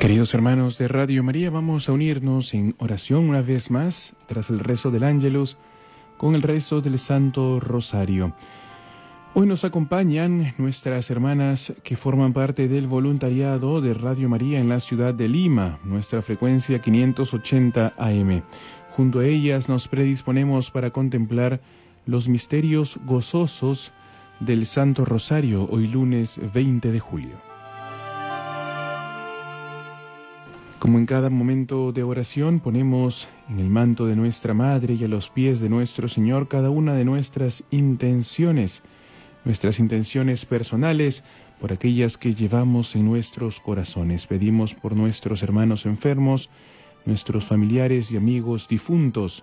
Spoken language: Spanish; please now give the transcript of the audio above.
Queridos hermanos de Radio María, vamos a unirnos en oración una vez más, tras el rezo del Ángelus, con el rezo del Santo Rosario. Hoy nos acompañan nuestras hermanas que forman parte del voluntariado de Radio María en la ciudad de Lima, nuestra frecuencia 580 AM. Junto a ellas nos predisponemos para contemplar los misterios gozosos del Santo Rosario, hoy lunes 20 de julio. Como en cada momento de oración, ponemos en el manto de nuestra Madre y a los pies de nuestro Señor cada una de nuestras intenciones personales, por aquellas que llevamos en nuestros corazones. Pedimos por nuestros hermanos enfermos, nuestros familiares y amigos difuntos,